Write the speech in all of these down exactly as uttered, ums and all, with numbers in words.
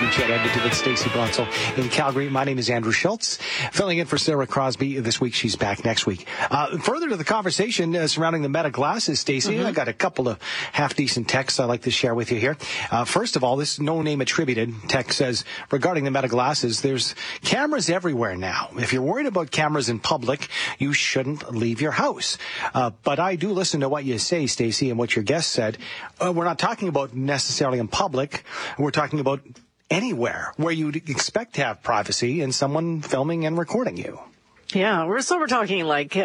Beach at Edmonton with Stacey Bronsel in Calgary. My name is Andrew Schultz, filling in for Sarah Crosby this week. She's back next week. Uh, further to the conversation uh, surrounding the Meta glasses, Stacey, mm-hmm. I got a couple of half-decent texts I'd like to share with you here. Uh, first of all, this no-name attributed text says, regarding the Meta glasses, there's cameras everywhere now. If you're worried about cameras in public, you shouldn't leave your house. Uh, but I do listen to what you say, Stacey, and what your guest said. Uh, we're not talking about necessarily in public. We're talking about anywhere where you'd expect to have privacy and someone filming and recording you. Yeah, we're so we're talking like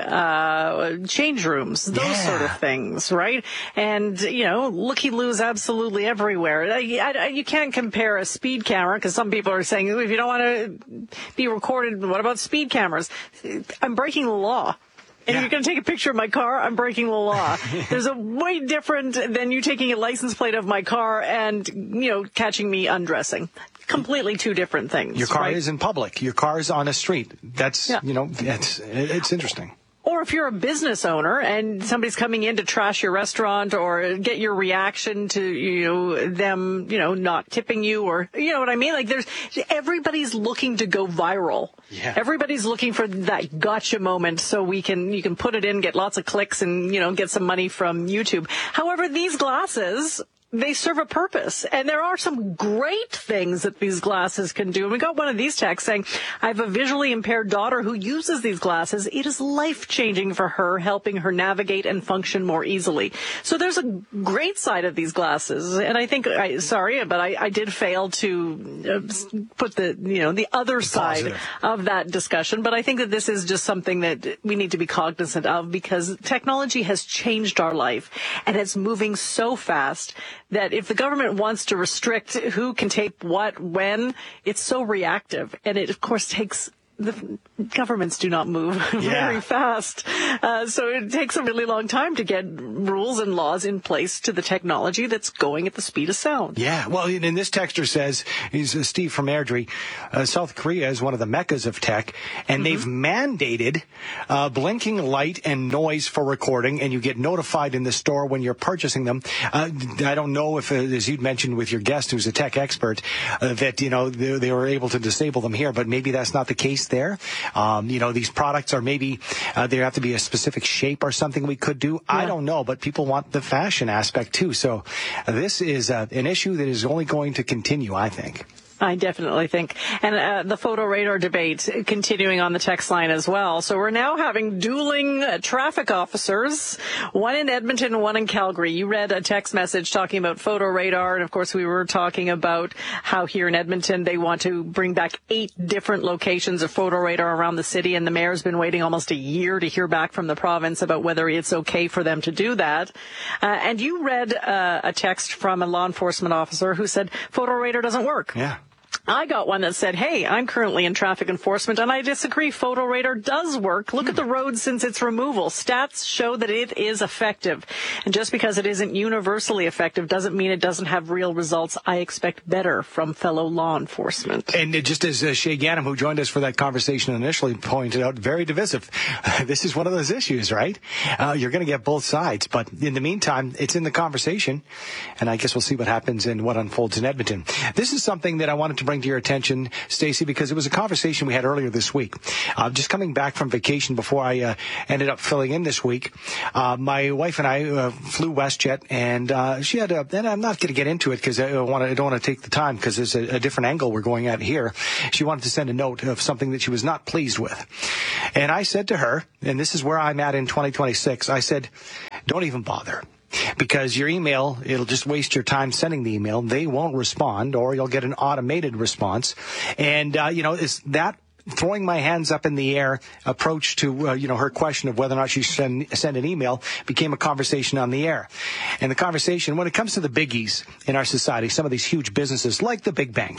uh change rooms, those yeah. sort of things, right? And, you know, looky-loos absolutely everywhere. I, I, you can't compare a speed camera, because some people are saying, if you don't want to be recorded, what about speed cameras? I'm breaking the law. And yeah. if you're going to take a picture of my car, I'm breaking the law. There's a way different than you taking a license plate of my car and, you know, catching me undressing. Completely two different things. Your car right? is in public. Your car is on a street. That's, yeah. you know, it's, it's interesting. Or if you're a business owner and somebody's coming in to trash your restaurant or get your reaction to, you know, them, you know, not tipping you, or, you know what I mean? Like, there's, everybody's looking to go viral. Yeah. Everybody's looking for that gotcha moment so we can, you can put it in, get lots of clicks and, you know, get some money from YouTube. However, these glasses, they serve a purpose. And there are some great things that these glasses can do. And we got one of these texts saying, I have a visually impaired daughter who uses these glasses. It is life-changing for her, helping her navigate and function more easily. So there's a great side of these glasses. And I think, I, sorry, but I, I did fail to uh, put the, you know, the other side Positive. of that discussion. But I think that this is just something that we need to be cognizant of, because technology has changed our life and it's moving so fast that if the government wants to restrict who can tape what, when, it's so reactive. And it, of course, takes... The governments do not move yeah. very fast. Uh, so it takes a really long time to get rules and laws in place to the technology that's going at the speed of sound. Yeah. Well, and this texter says, he's uh, Steve from Airdrie, uh, South Korea is one of the meccas of tech, and mm-hmm. they've mandated uh, blinking light and noise for recording, and you get notified in the store when you're purchasing them. Uh, I don't know if, uh, as you'd mentioned with your guest, who's a tech expert, uh, that, you know, they, they were able to disable them here, but maybe that's not the case there. Um, you know, these products are maybe, uh, there have to be a specific shape or something we could do. Yeah. I don't know, but people want the fashion aspect too. So uh, this is uh, an issue that is only going to continue, I think. I definitely think. And uh, the photo radar debate continuing on the text line as well. So we're now having dueling uh, traffic officers, one in Edmonton and one in Calgary. You read a text message talking about photo radar. And, of course, we were talking about how here in Edmonton they want to bring back eight different locations of photo radar around the city. And the mayor's been waiting almost a year to hear back from the province about whether it's okay for them to do that. Uh, and you read uh, a text from a law enforcement officer who said photo radar doesn't work. Yeah. I got one that said, hey, I'm currently in traffic enforcement, and I disagree. Photo radar does work. Look at the road since its removal. Stats show that it is effective. And just because it isn't universally effective doesn't mean it doesn't have real results. I expect better from fellow law enforcement. And just as uh, Shay Ganem, who joined us for that conversation initially, pointed out, very divisive. This is one of those issues, right? Uh, you're going to get both sides. But in the meantime, it's in the conversation. And I guess we'll see what happens and what unfolds in Edmonton. This is something that I wanted to bring to your attention, Stacey, because it was a conversation we had earlier this week. Uh, just coming back from vacation before I uh, ended up filling in this week, uh, my wife and I uh, flew WestJet, and uh, she had a, and I'm not going to get into it because I, want I don't want to take the time because there's a, a different angle we're going at here. She wanted to send a note of something that she was not pleased with. And I said to her, and this is where I'm at in twenty twenty-six, I said, don't even bother. Because your email, it'll just waste your time sending the email. They won't respond, or you'll get an automated response. And, uh, you know, is that throwing my hands up in the air approach to, uh, you know, her question of whether or not she should send an email became a conversation on the air. And the conversation, when it comes to the biggies in our society, some of these huge businesses like the big banks,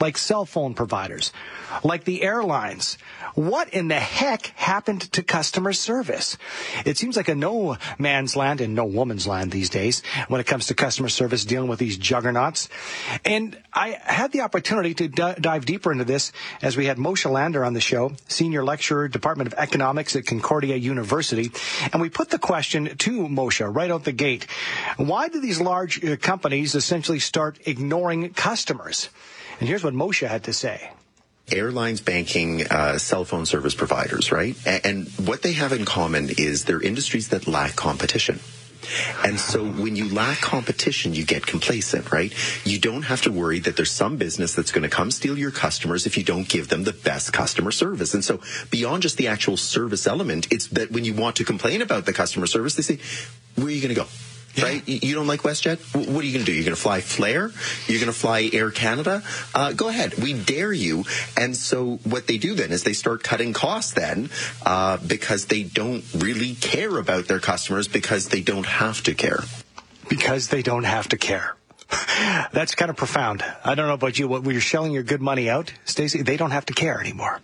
like cell phone providers, like the airlines. What in the heck happened to customer service? It seems like a no man's land and no woman's land these days when it comes to customer service dealing with these juggernauts. And I had the opportunity to d- dive deeper into this as we had Moshe Lander on the show, senior lecturer, Department of Economics at Concordia University. And we put the question to Moshe right out the gate. Why do these large uh, companies essentially start ignoring customers? And here's what Moshe had to say. Airlines, banking, uh, cell phone service providers, right? And, and what they have in common is they're industries that lack competition. And so when you lack competition, you get complacent, right? You don't have to worry that there's some business that's going to come steal your customers if you don't give them the best customer service. And so beyond just the actual service element, it's that when you want to complain about the customer service, they say, where are you going to go? Yeah. Right? You don't like WestJet? What are you going to do? You're going to fly Flair? You're going to fly Air Canada? Uh, go ahead. We dare you. And so what they do then is they start cutting costs then uh, because they don't really care about their customers because they don't have to care. Because they don't have to care. That's kind of profound. I don't know about you. When you're shelling your good money out, Stacey, they don't have to care anymore.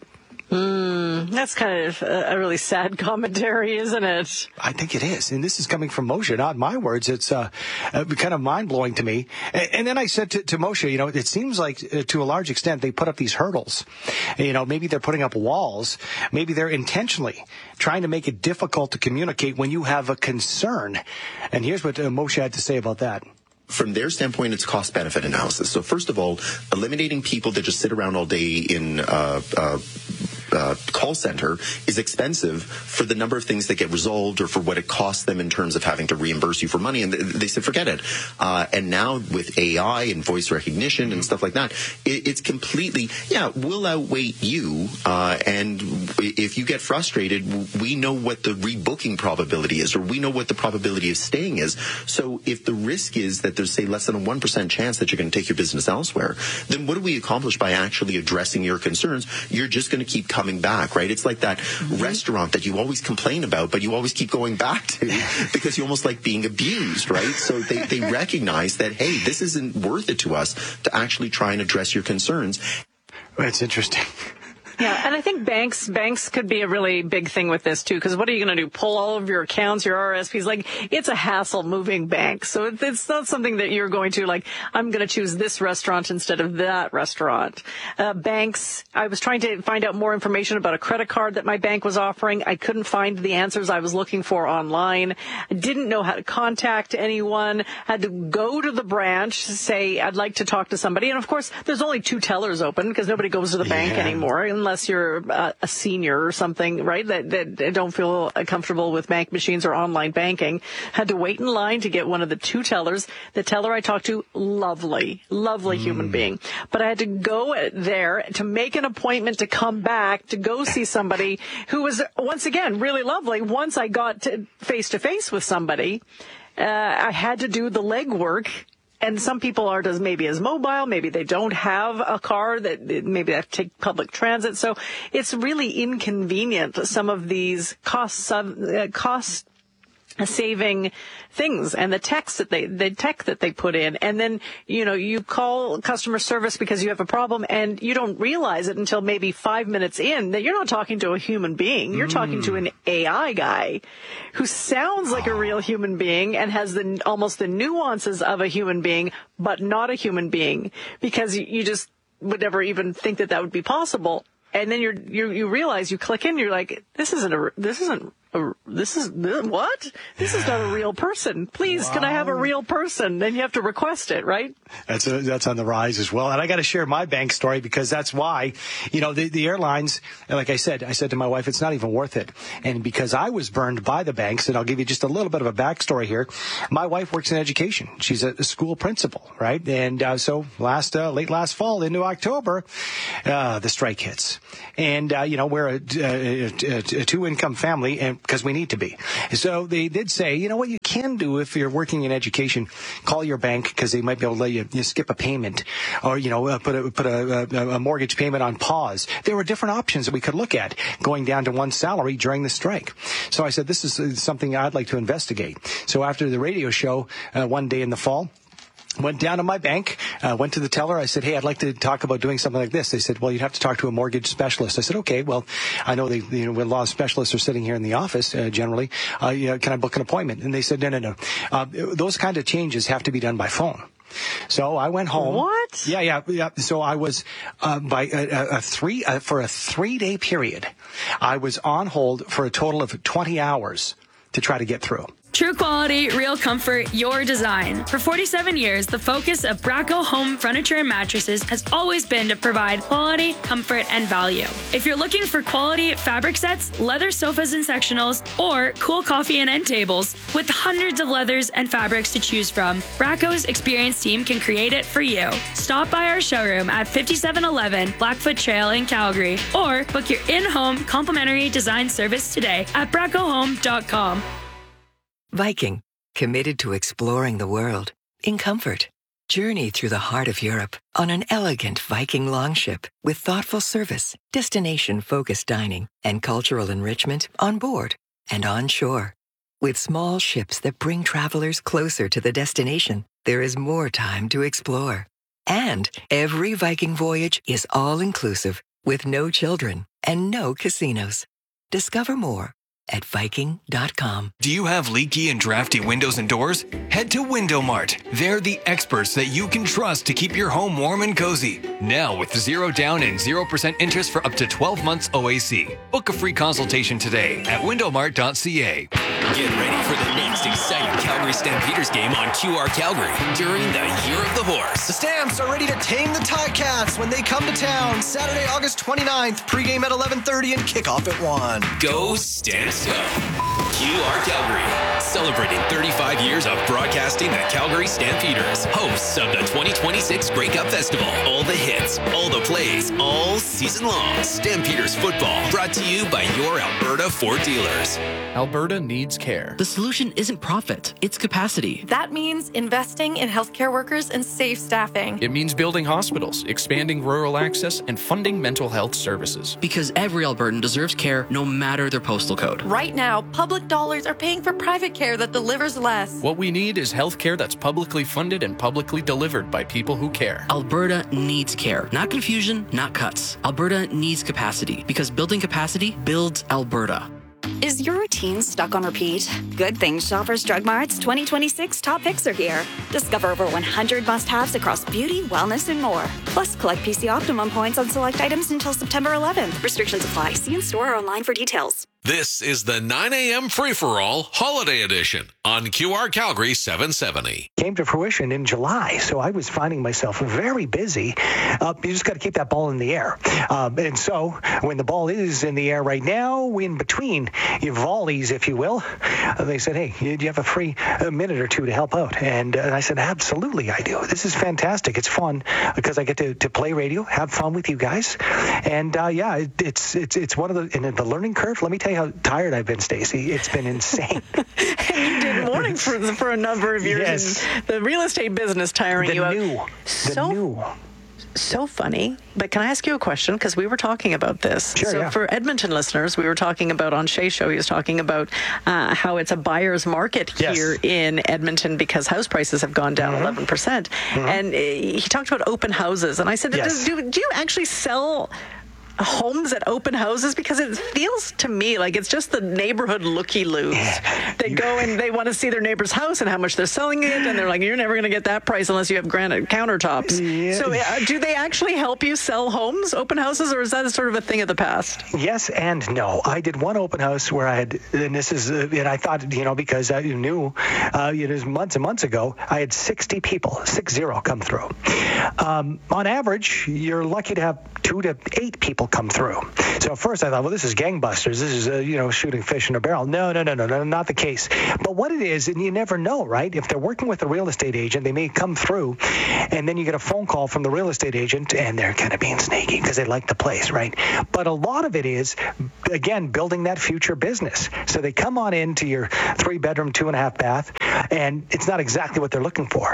Mm, that's kind of a, a really sad commentary, isn't it? I think it is. And this is coming from Moshe, not my words. It's uh, uh, kind of mind-blowing to me. And, and then I said to, to Moshe, you know, it seems like uh, to a large extent they put up these hurdles. You know, maybe they're putting up walls. Maybe they're intentionally trying to make it difficult to communicate when you have a concern. And here's what uh, Moshe had to say about that. From their standpoint, it's cost-benefit analysis. So first of all, eliminating people that just sit around all day in uh, uh, uh, call center is expensive for the number of things that get resolved or for what it costs them in terms of having to reimburse you for money. And they said, forget it. Uh, and now with A I and voice recognition and stuff like that, it, it's completely, yeah, we'll outweigh you. Uh, and if you get frustrated, we know what the rebooking probability is, or we know what the probability of staying is. So if the risk is that there's, say, less than a one percent chance that you're going to take your business elsewhere, then what do we accomplish by actually addressing your concerns? You're just going to keep coming back, right? It's like that mm-hmm. restaurant that you always complain about, but you always keep going back to because you almost like being abused, right? So they, they recognize that, hey, this isn't worth it to us to actually try and address your concerns. That's interesting. Yeah, and I think banks banks could be a really big thing with this, too, because what are you going to do? Pull all of your accounts, your R R S Ps? Like, it's a hassle moving banks. So it's not something that you're going to, like, I'm going to choose this restaurant instead of that restaurant. Uh, banks, I was trying to find out more information about a credit card that my bank was offering. I couldn't find the answers I was looking for online. I didn't know how to contact anyone. Had to go to the branch, say, I'd like to talk to somebody. And, of course, there's only two tellers open because nobody goes to the bank yeah. anymore, unless you're uh, a senior or something, right, that, that don't feel comfortable with bank machines or online banking. Had to wait in line to get one of the two tellers. The teller I talked to, lovely, lovely mm. human being. But I had to go there to make an appointment to come back to go see somebody who was, once again, really lovely. Once I got to face-to-face with somebody, uh, I had to do the legwork. And some people are as maybe as mobile, maybe they don't have a car, that maybe they have to take public transit. So it's really inconvenient, some of these cost uh, cost saving things and the text that they the tech that they put in. And then, you know, you call customer service because you have a problem and you don't realize it until maybe five minutes in that you're not talking to a human being. You're mm. talking to an A I guy who sounds like a real human being and has the almost the nuances of a human being, but not a human being, because you just would never even think that that would be possible. And then you're, you you realize, you click in, you're like, this isn't a, this isn't a, this is, what? This is not a real person. Please, wow. Can I have a real person? Then you have to request it, right? That's a, that's on the rise as well. And I got to share my bank story because that's why, you know, the, the airlines, like I said, I said to my wife, it's not even worth it. And because I was burned by the banks, and I'll give you just a little bit of a backstory here. My wife works in education. She's a, a school principal, right? And uh, so last, uh, late last fall into October, uh, the strike hits. And, uh, you know, we're a, a, a, a two-income family, and because we need to be. So they did say, you know what you can do if you're working in education, call your bank because they might be able to let you, you skip a payment or, you know, uh, put a, put a, a, a mortgage payment on pause. There were different options that we could look at going down to one salary during the strike. So I said, this is something I'd like to investigate. So after the radio show, uh, one day in the fall, Went down to my bank, uh, went to the teller. I said, hey, I'd like to talk about doing something like this. They said, well, you'd have to talk to a mortgage specialist. I said, okay, well, I know the you know, when law specialists are sitting here in the office uh, generally. Uh, you know, can I book an appointment? And they said, no, no, no. Uh, those kind of changes have to be done by phone. So I went home. What? Yeah, yeah, yeah. So I was uh, by a, a, a three uh, for a three day period. I was on hold for a total of twenty hours to try to get through. True quality, real comfort, your design. For forty-seven years, the focus of Bracco Home Furniture and Mattresses has always been to provide quality, comfort, and value. If you're looking for quality fabric sets, leather sofas and sectionals, or cool coffee and end tables, with hundreds of leathers and fabrics to choose from, Bracco's experienced team can create it for you. Stop by our showroom at fifty-seven eleven Blackfoot Trail in Calgary, or book your in-home complimentary design service today at bracco home dot com. Viking, committed to exploring the world in comfort. Journey through the heart of Europe on an elegant Viking longship with thoughtful service, destination-focused dining, and cultural enrichment on board and on shore. With small ships that bring travelers closer to the destination, there is more time to explore. And every Viking voyage is all-inclusive with no children and no casinos. Discover more at Viking dot com. Do you have leaky and drafty windows and doors? Head to Window Mart. They're the experts that you can trust to keep your home warm and cozy. Now with zero down and zero percent interest for up to twelve months O A C. Book a free consultation today at window mart dot c a. Get ready for the next exciting Calgary Stampeders game on Q R Calgary during the Year of the Horse. The Stamps are ready to tame the Ticats when they come to town. Saturday, August twenty-ninth, pregame at eleven thirty and kickoff at one. Go Stamps go. Q R Calgary, celebrating thirty-five years of broadcasting the Calgary Stampeders, hosts of the twenty twenty-six Grey Cup Festival. All the hits, all the plays, all season long. Stampeders football, brought to you by your Alberta Ford dealers. Alberta needs care. The solution isn't profit, it's capacity. That means investing in healthcare workers and safe staffing. It means building hospitals, expanding rural access, and funding mental health services. Because every Albertan deserves care, no matter their postal code. Right now, public dollars are paying for private care that delivers less. What we need is health care that's publicly funded and publicly delivered by people who care. Alberta needs care. Not confusion, not cuts. Alberta needs capacity, because building capacity builds Alberta. Is your routine stuck on repeat? Good thing Shoppers Drug Mart's twenty twenty-six top picks are here. Discover over one hundred must-haves across beauty, wellness, and more. Plus, collect P C Optimum points on select items until September eleventh. Restrictions apply. See in store or online for details. This is the nine a.m. Free-for-all Holiday Edition on Q R Calgary seven seventy. Came to fruition in July, so I was finding myself very busy. Uh, you just got to keep that ball in the air. Um, and so when the ball is in the air right now, in between your volleys, if you will, uh, they said, hey, do you have a free a minute or two to help out? And, uh, and I said, absolutely, I do. This is fantastic. It's fun because I get to, to play radio, have fun with you guys. And, uh, yeah, it, it's it's it's one of the, and the learning curve, let me tell you how tired I've been, Stacey. It's been insane. And you did morning for, for a number of years. Yes. And the real estate business tiring the you new, out. The so, new. So funny. But can I ask you a question? Because we were talking about this. Sure, so yeah. for Edmonton listeners, we were talking about on Shay's show, he was talking about uh, how it's a buyer's market yes. here in Edmonton because house prices have gone down mm-hmm. eleven percent. Mm-hmm. And uh, he talked about open houses. And I said, yes. do, do you actually sell homes at open houses? Because it feels to me like it's just the neighborhood looky-loos. Yeah. They go and they want to see their neighbor's house and how much they're selling it, and they're like, you're never going to get that price unless you have granite countertops. Yeah. So uh, do they actually help you sell homes, open houses, or is that sort of a thing of the past? Yes and no. I did one open house where I had, and this is, uh, and I thought, you know, because I knew, uh, it was months and months ago, I had sixty people, six zero, come through. Um, on average, you're lucky to have two to eight people come through. So at first I thought, well, this is gangbusters. This is, uh, you know, shooting fish in a barrel. No, no, no, no, no, not the case. But what it is, and you never know, right? If they're working with a real estate agent, they may come through, and then you get a phone call from the real estate agent, and they're kind of being sneaky because they like the place, right? But a lot of it is, again, building that future business. So they come on into your three-bedroom, two-and-a-half bath, and it's not exactly what they're looking for. But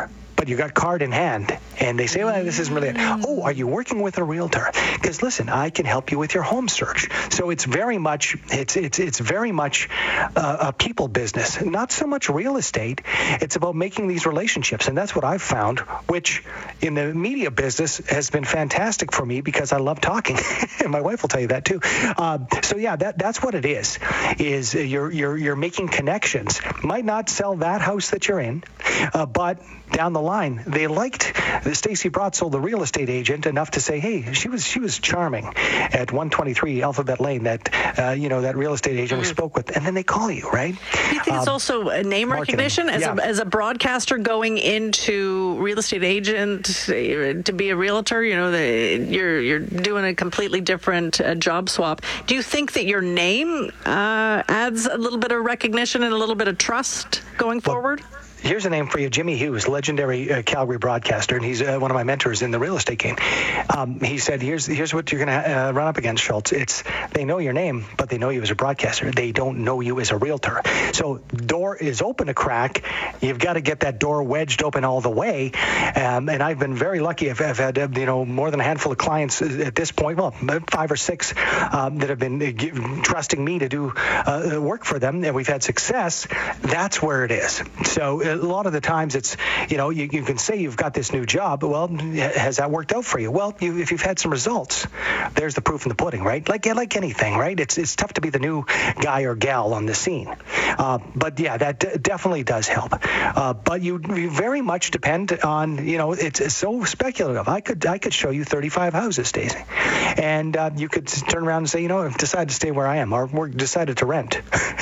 but you got card in hand, and they say, well, this isn't really it. Oh, are you working with a realtor? Because listen, I can help you with your home search. So it's very much, it's it's it's very much uh, a people business, not so much real estate. It's about making these relationships, and that's what I've found, which in the media business has been fantastic for me because I love talking, and my wife will tell you that too. Uh, so yeah, that that's what it is. Is you're you're you're making connections. Might not sell that house that you're in, uh, but down the line, they liked Stacy Brotzel, the real estate agent, enough to say, "Hey, she was she was charming at one twenty-three Alphabet Lane." That uh, you know that real estate agent we spoke with, and then they call you, right? Do you think um, it's also a name marketing. recognition as yeah. a as a broadcaster going into real estate agent to be a realtor? You know, the, you're you're doing a completely different uh, job swap. Do you think that your name uh, adds a little bit of recognition and a little bit of trust going well, forward? Here's a name for you, Jimmy Hughes, legendary uh, Calgary broadcaster, and he's uh, one of my mentors in the real estate game. Um, he said, here's here's what you're going to uh, run up against, Schultz. It's they know your name, but they know you as a broadcaster. They don't know you as a realtor. So door is open a crack. You've got to get that door wedged open all the way. Um, and I've been very lucky. I've, I've had uh, you know more than a handful of clients at this point, well, five or six um, that have been uh, trusting me to do uh, work for them, and we've had success. That's where it is. So uh, a lot of the times it's, you know, you, you can say you've got this new job, but well, has that worked out for you? Well, you, if you've had some results, there's the proof in the pudding, right? Like like anything, right? It's it's tough to be the new guy or gal on the scene. Uh, but yeah, that d- definitely does help. Uh, but you, you very much depend on, you know, it's, it's so speculative. I could I could show you thirty-five houses, Stacey, and uh, you could turn around and say, you know, I've decided to stay where I am, or we're decided to rent.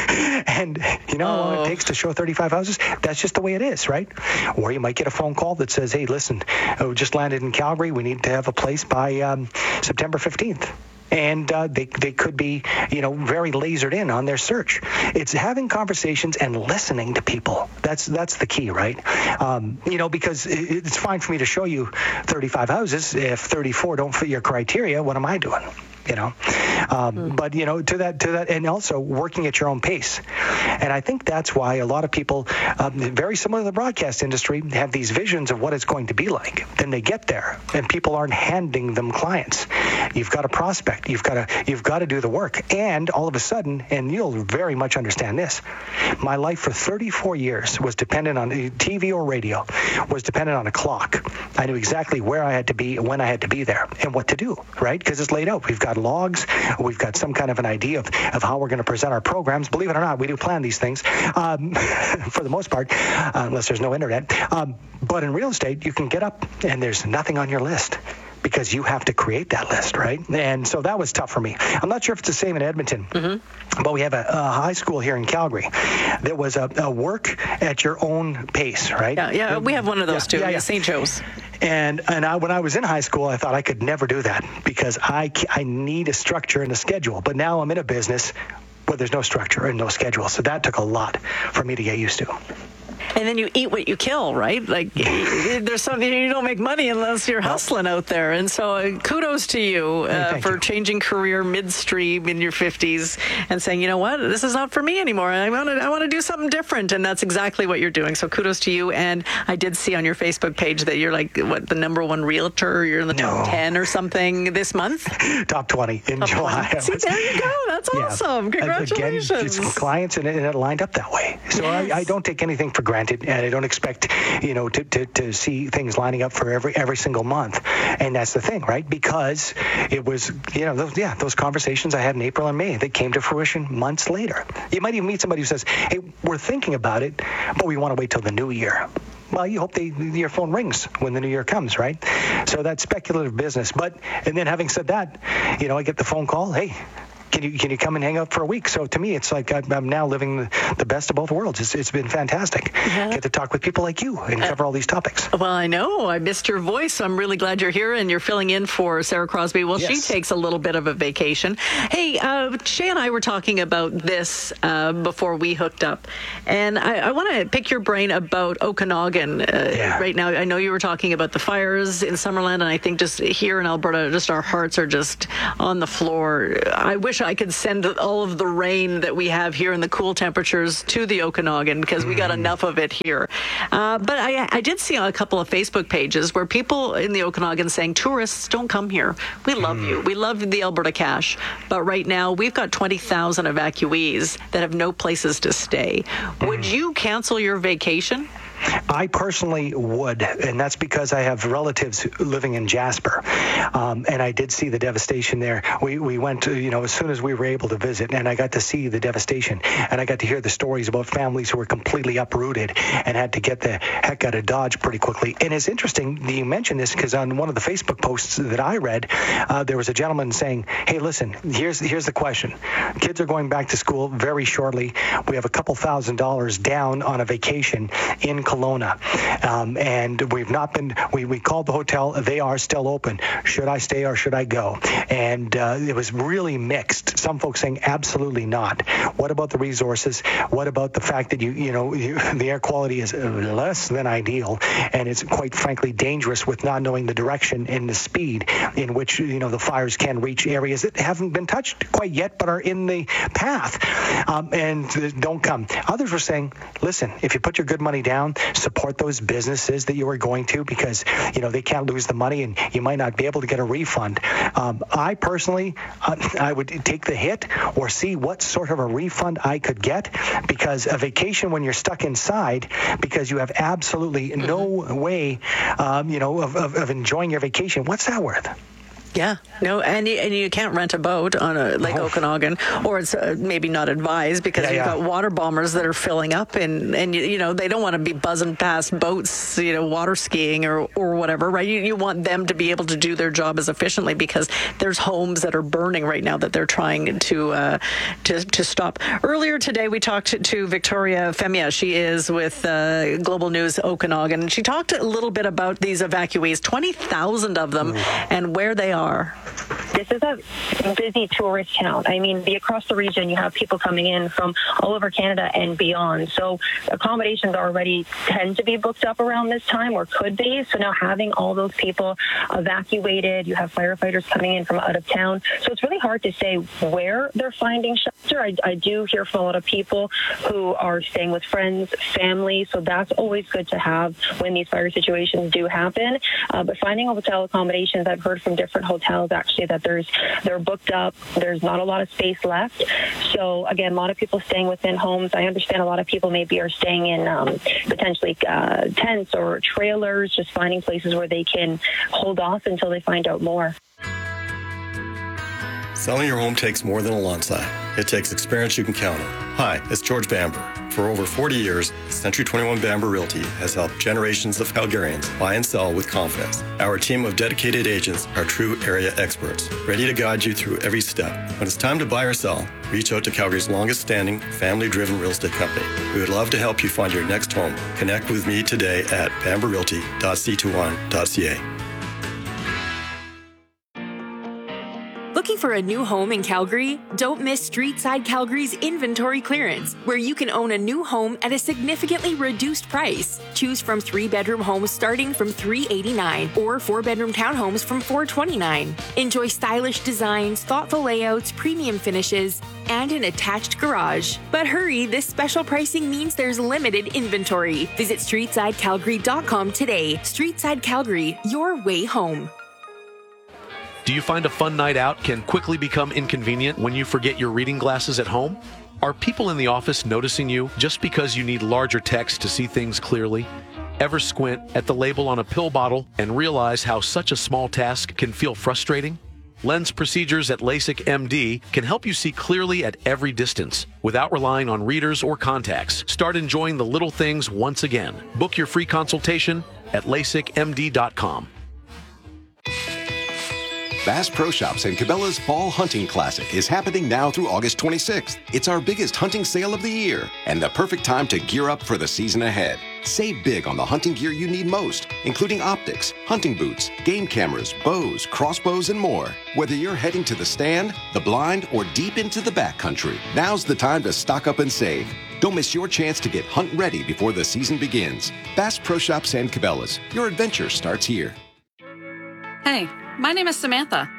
And you know how long it takes to show thirty-five houses? That's just the way it is, right? Or you might get a phone call that says, hey, listen, we just landed in Calgary. We need to have a place by um, September fifteenth. And uh, they they could be, you know, very lasered in on their search. It's having conversations and listening to people. That's that's the key, right? Um, you know, because it's fine for me to show you thirty-five houses. If thirty-four don't fit your criteria, what am I doing? You know, um, mm. but you know, to that, to that, and also working at your own pace. And I think that's why a lot of people, um, very similar to the broadcast industry, have these visions of what it's going to be like. Then they get there, and people aren't handing them clients. You've got to prospect. You've got to, you've got to do the work. And all of a sudden, and you'll very much understand this, my life for thirty-four years was dependent on T V or radio, was dependent on a clock. I knew exactly where I had to be, when I had to be there, and what to do, right? Because it's laid out. We've got logs. We've got some kind of an idea of, of how we're going to present our programs. Believe it or not, we do plan these things um, for the most part, uh, unless there's no internet. Um, but in real estate, you can get up and there's nothing on your list, because you have to create that list, right? And so that was tough for me. I'm not sure if it's the same in Edmonton, mm-hmm. but we have a, a high school here in Calgary that was a, a work at your own pace, right? Yeah, yeah, we have one of those yeah, too, yeah, yeah. Saint Joe's. And and I, when I was in high school, I thought I could never do that because I, I need a structure and a schedule. But now I'm in a business where there's no structure and no schedule. So that took a lot for me to get used to. And then you eat what you kill, right? Like, there's something, you don't make money unless you're hustling out there. And so uh, kudos to you uh, for you. changing career midstream in your fifties and saying, you know what, this is not for me anymore. I want to I want to do something different. And that's exactly what you're doing. So kudos to you. And I did see on your Facebook page that you're like, what, the number one realtor? You're in the top no. ten or something this month? Top twenty in top July. twenty. See, there you go. That's yeah. awesome. Congratulations. Again, it's clients, and it, and it lined up that way. So yes. I, I don't take anything for granted. And I don't expect, you know, to, to, to see things lining up for every every single month. And that's the thing, right? Because it was, you know, those, yeah, those conversations I had in April and May that came to fruition months later. You might even meet somebody who says, hey, we're thinking about it, but we want to wait till the new year. Well, you hope they, your phone rings when the new year comes, right? So that's speculative business. But, and then having said that, you know, I get the phone call, hey, Can you can you come and hang out for a week? So to me, it's like I'm, I'm now living the best of both worlds. It's, it's been fantastic. Yeah. Get to talk with people like you and cover uh, all these topics. Well, I know. I missed your voice. So I'm really glad you're here and you're filling in for Sarah Crosby. Well, yes. She takes a little bit of a vacation. Hey, uh, Shay and I were talking about this uh, before we hooked up. And I, I want to pick your brain about Okanagan uh, yeah. right now. I know you were talking about the fires in Summerland, and I think just here in Alberta, just our hearts are just on the floor. I wish I could send all of the rain that we have here and the cool temperatures to the Okanagan because we got mm. enough of it here. Uh, but I, I did see on a couple of Facebook pages where people in the Okanagan saying, tourists, don't come here. We love mm. you. We love the Alberta cash. But right now, we've got twenty thousand evacuees that have no places to stay. Mm. Would you cancel your vacation? I personally would, and that's because I have relatives living in Jasper, um, and I did see the devastation there. We we went, to, you know, as soon as we were able to visit, and I got to see the devastation, and I got to hear the stories about families who were completely uprooted and had to get the heck out of Dodge pretty quickly. And it's interesting that you mentioned this because on one of the Facebook posts that I read, uh, there was a gentleman saying, "Hey, listen, here's here's the question. Kids are going back to school very shortly. We have a couple thousand dollars down on a vacation in Kelowna, um, and we've not been, we, we called the hotel. They are still open. Should I stay or should I go?" And uh, it was really mixed. Some folks saying absolutely not. What about the resources? What about the fact that you, you know, you, the air quality is less than ideal, and it's quite frankly dangerous with not knowing the direction and the speed in which, you know, the fires can reach areas that haven't been touched quite yet but are in the path, um, and don't come. Others were saying, listen, if you put your good money down, support those businesses that you are going to, because, you know, they can't lose the money and you might not be able to get a refund. Um, I personally, uh, I would take the hit or see what sort of a refund I could get, because a vacation when you're stuck inside because you have absolutely mm-hmm. no way, um, you know, of, of, of enjoying your vacation, what's that worth? Yeah, no, and you, and you can't rent a boat on a Lake oh. Okanagan, or it's uh, maybe not advised because yeah, you've yeah. got water bombers that are filling up, and, and you, you know, they don't want to be buzzing past boats, you know, water skiing or, or whatever, right? You, you want them to be able to do their job as efficiently, because there's homes that are burning right now that they're trying to uh, to, to stop. Earlier today, we talked to, to Victoria Femia. She is with uh, Global News Okanagan, and she talked a little bit about these evacuees, twenty thousand of them, mm. and where they are. This is a busy tourist town. I mean, the, across the region, you have people coming in from all over Canada and beyond. So accommodations already tend to be booked up around this time, or could be. So now having all those people evacuated, you have firefighters coming in from out of town. So it's really hard to say where they're finding shelter. I, I do hear from a lot of people who are staying with friends, family. So that's always good to have when these fire situations do happen. Uh, but finding hotel accommodations, I've heard from different hotels actually that there's they're booked up. There's not a lot of space left. So again, a lot of people staying within homes. I understand a lot of people maybe are staying in um, potentially uh, tents or trailers, just finding places where they can hold off until they find out more. Selling your home takes more than a lawn sign. It takes experience you can count on. Hi, it's George Bamber. For over forty years, Century twenty-one Bamber Realty has helped generations of Calgarians buy and sell with confidence. Our team of dedicated agents are true area experts, ready to guide you through every step. When it's time to buy or sell, reach out to Calgary's longest-standing, family-driven real estate company. We would love to help you find your next home. Connect with me today at bamber realty dot c twenty-one dot c a. Looking for a new home in Calgary? Don't miss Streetside Calgary's inventory clearance, where you can own a new home at a significantly reduced price. Choose from three-bedroom homes starting from three hundred eighty-nine dollars or four-bedroom townhomes from four hundred twenty-nine dollars. Enjoy stylish designs, thoughtful layouts, premium finishes, and an attached garage. But hurry, this special pricing means there's limited inventory. Visit streetside calgary dot com today. Streetside Calgary, your way home. Do you find a fun night out can quickly become inconvenient when you forget your reading glasses at home? Are people in the office noticing you just because you need larger text to see things clearly? Ever squint at the label on a pill bottle and realize how such a small task can feel frustrating? Lens procedures at LASIK M D can help you see clearly at every distance without relying on readers or contacts. Start enjoying the little things once again. Book your free consultation at lasik m d dot com. Bass Pro Shops and Cabela's Fall Hunting Classic is happening now through August twenty-sixth. It's our biggest hunting sale of the year and the perfect time to gear up for the season ahead. Save big on the hunting gear you need most, including optics, hunting boots, game cameras, bows, crossbows, and more. Whether you're heading to the stand, the blind, or deep into the backcountry, now's the time to stock up and save. Don't miss your chance to get hunt ready before the season begins. Bass Pro Shops and Cabela's. Your adventure starts here. Hey, my name is Samantha.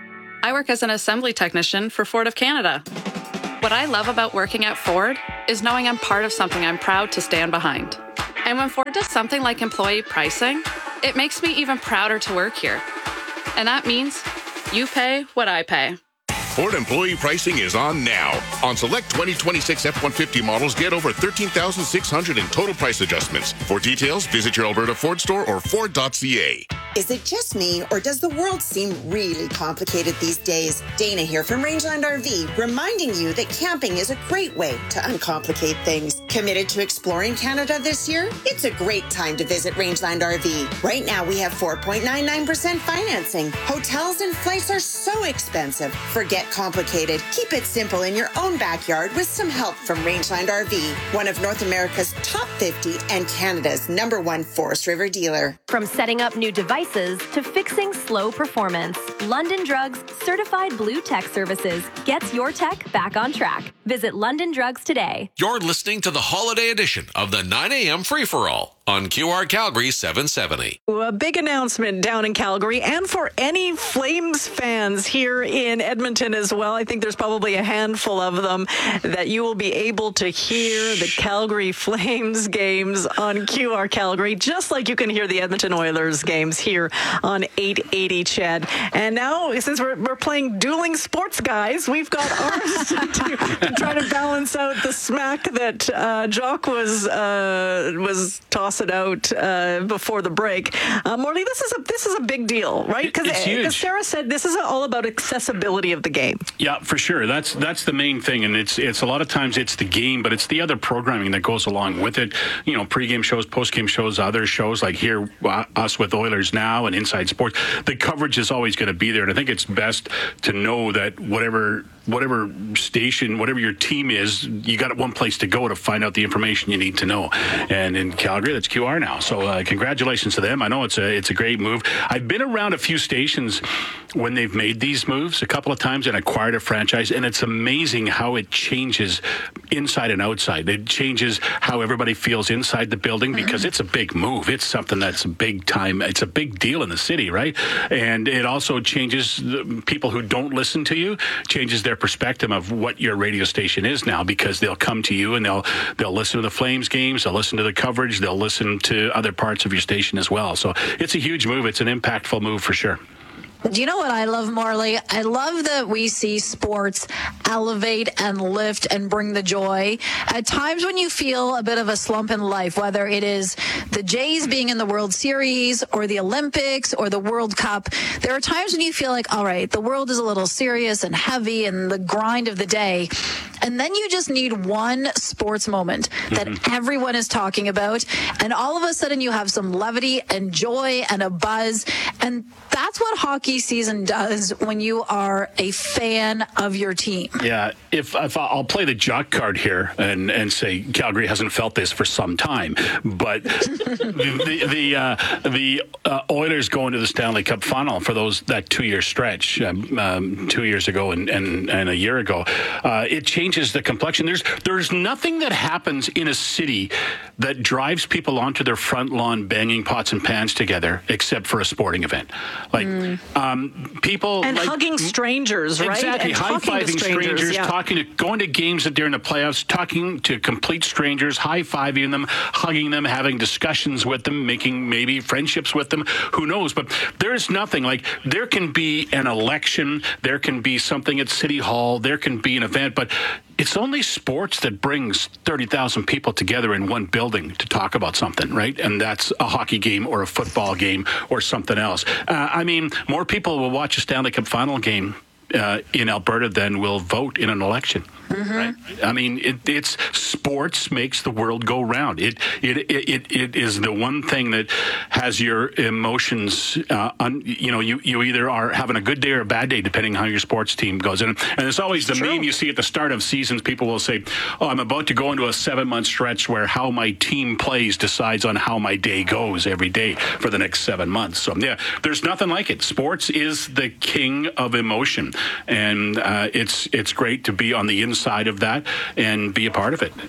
I work as an assembly technician for Ford of Canada. What I love about working at Ford is knowing I'm part of something I'm proud to stand behind. And when Ford does something like employee pricing, it makes me even prouder to work here. And that means you pay what I pay. Ford employee pricing is on now. On select twenty twenty-six F one fifty models, get over thirteen thousand six hundred dollars in total price adjustments. For details, visit your Alberta Ford store or Ford dot C A. Is it just me, or does the world seem really complicated these days? Dana here from Rangeland R V, reminding you that camping is a great way to uncomplicate things. Committed to exploring Canada this year? It's a great time to visit Rangeland R V. Right now, we have four point nine nine percent financing. Hotels and flights are so expensive. Forget complicated. Keep it simple in your own backyard with some help from Rangeland R V, one of North America's top fifty and Canada's number one Forest River dealer. From setting up new devices to fixing slow performance, London Drugs Certified Blue Tech Services gets your tech back on track. Visit London Drugs today. You're listening to the holiday edition of the nine a.m. Free-for-All on Q R Calgary seven seventy. A big announcement down in Calgary, and for any Flames fans here in Edmonton as well. I think there's probably a handful of them that you will be able to hear the Calgary Flames games on Q R Calgary, just like you can hear the Edmonton Oilers games here on eight eighty C H E D. And now, since we're, we're playing dueling sports guys, we've got ours to, to try to balance out the smack that uh, Jock was uh, was tossing it out uh, before the break. Uh, Morley, this is a this is a big deal, right? Because as Sarah said, this is all about accessibility of the game. Yeah, for sure. That's that's the main thing, and it's it's a lot of times it's the game, but it's the other programming that goes along with it. You know, pregame shows, postgame shows, other shows like here, uh, us with Oilers Now and Inside Sports. The coverage is always going to be there, and I think it's best to know that whatever whatever station, whatever your team is, you got one place to go to find out the information you need to know. And in Calgary, that's Q R Now. So uh, congratulations to them. I know it's a it's a great move. I've been around a few stations when they've made these moves a couple of times and acquired a franchise, and it's amazing how it changes inside and outside. It changes how everybody feels inside the building because it's a big move. It's something that's a big time. It's a big deal in the city, right? And it also changes the people who don't listen to you, changes their perspective of what your radio station is now, because they'll come to you and they'll they'll listen to the Flames games, they'll listen to the coverage, they'll listen to other parts of your station as well. So it's a huge move. It's an impactful move for sure. Do you know what I love, Morley? I love that we see sports elevate and lift and bring the joy. At times when you feel a bit of a slump in life, whether it is the Jays being in the World Series or the Olympics or the World Cup, there are times when you feel like, all right, the world is a little serious and heavy and the grind of the day. And then you just need one sports moment that mm-hmm. everyone is talking about. And all of a sudden you have some levity and joy and a buzz. And that's what hockey season does when you are a fan of your team. Yeah, if, if I'll play the jock card here and, and say Calgary hasn't felt this for some time, but the the uh, the uh, Oilers going to the Stanley Cup final for those that two year stretch um, um, two years ago and, and, and a year ago, uh, it changes the complexion. There's there's nothing that happens in a city that drives people onto their front lawn banging pots and pans together except for a sporting event. Like mm. um, people and like, hugging strangers, right? Exactly, high fiving strangers, strangers yeah. talking to going to games during the playoffs, talking to complete strangers, high fiving them, hugging them, having discussions with them, making maybe friendships with them. Who knows? But there's nothing like there can be an election, there can be something at City Hall, there can be an event, but it's only sports that brings thirty thousand people together in one building to talk about something, right? And that's a hockey game or a football game or something else. Uh, I mean, more people will watch a Stanley Cup final game uh, in Alberta than will vote in an election. Mm-hmm. Right? I mean, it, it's sports makes the world go round. It it, it it it is the one thing that has your emotions. Uh, un, you know, you, you either are having a good day or a bad day, depending on how your sports team goes. And and it's always the meme you see at the start of seasons. People will say, "Oh, I'm about to go into a seven month stretch where how my team plays decides on how my day goes every day for the next seven months." So yeah, there's nothing like it. Sports is the king of emotion, and uh, it's it's great to be on the inside side of that and be a part of it.